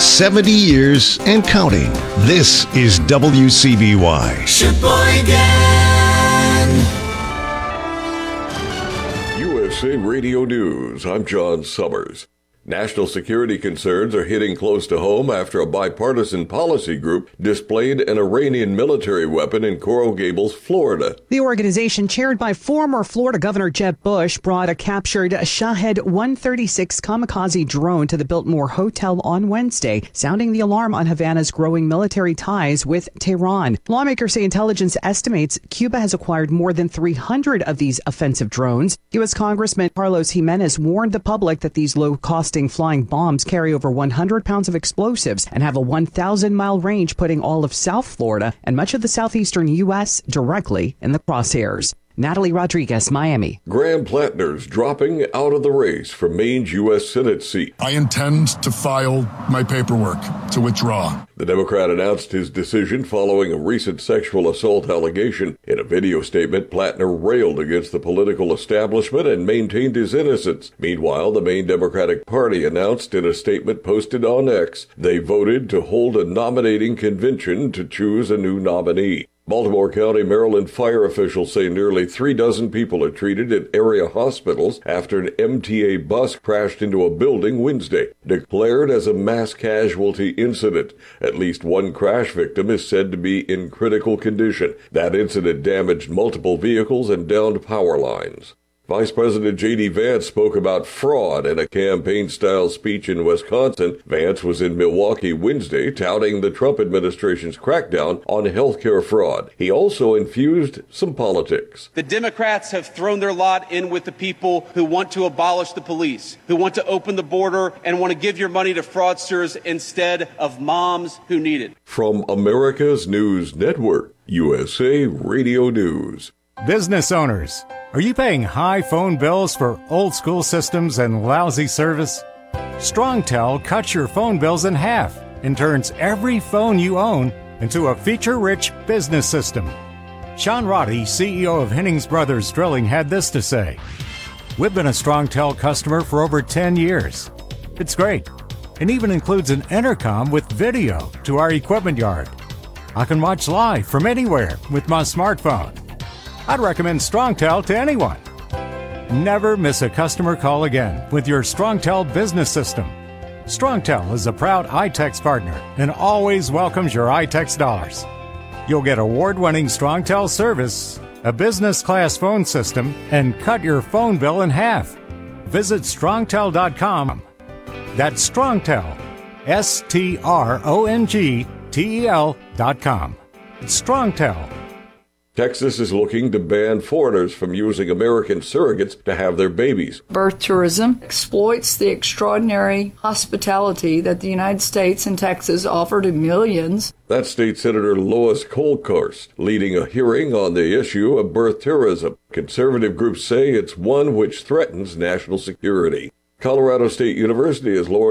70 years and counting. This is WCBY. USA Radio News, I'm John Summers. National security concerns are hitting close to home after a bipartisan policy group displayed an Iranian military weapon in Coral Gables, Florida. The organization, chaired by former Florida Governor Jeb Bush, brought a captured Shahed 136 kamikaze drone to the Biltmore Hotel on Wednesday, sounding the alarm on Havana's growing military ties with Tehran. Lawmakers say intelligence estimates Cuba has acquired more than 300 of these offensive drones. U.S. Congressman Carlos Jimenez warned the public that these low-cost flying bombs carry over 100 pounds of explosives and have a 1,000-mile range, putting all of South Florida and much of the southeastern U.S. directly in the crosshairs. Natalie Rodriguez, Miami. Graham Plattner's dropping out of the race for Maine's U.S. Senate seat. I intend to file my paperwork to withdraw. The Democrat announced his decision following a recent sexual assault allegation. In a video statement, Plattner railed against the political establishment and maintained his innocence. Meanwhile, the Maine Democratic Party announced in a statement posted on X they voted to hold a nominating convention to choose a new nominee. Baltimore County, Maryland fire officials say nearly 36 people are treated at area hospitals after an MTA bus crashed into a building Wednesday, declared as a mass casualty incident. At least one crash victim is said to be in critical condition. That incident damaged multiple vehicles and downed power lines. Vice President J.D. Vance spoke about fraud in a campaign-style speech in Wisconsin. Vance was in Milwaukee Wednesday touting the Trump administration's crackdown on healthcare fraud. He also infused some politics. The Democrats have thrown their lot in with the people who want to abolish the police, who want to open the border and want to give your money to fraudsters instead of moms who need it. From America's News Network, USA Radio News. Business owners, are you paying high phone bills for old school systems and lousy service? StrongTel cuts your phone bills in half and turns every phone you own into a feature-rich business system. Sean Roddy, CEO of Hennings Brothers Drilling, had this to say: "We've been a StrongTel customer for over 10 years. It's great, and even includes an intercom with video to our equipment yard. I can watch live from anywhere with my smartphone. I'd recommend StrongTel to anyone. Never miss a customer call again with your StrongTel business system. StrongTel is a proud iTex partner and always welcomes your iTex dollars. You'll get award-winning StrongTel service, a business-class phone system, and cut your phone bill in half. Visit strongtel.com. That's StrongTel, StrongTel.com. It's StrongTel. Texas is looking to ban foreigners from using American surrogates to have their babies. Birth tourism exploits the extraordinary hospitality that the United States and Texas offer to millions. That's State Senator Lois Kolkhorst leading a hearing on the issue of birth tourism. Conservative groups say it's one which threatens national security. Colorado State University has lowered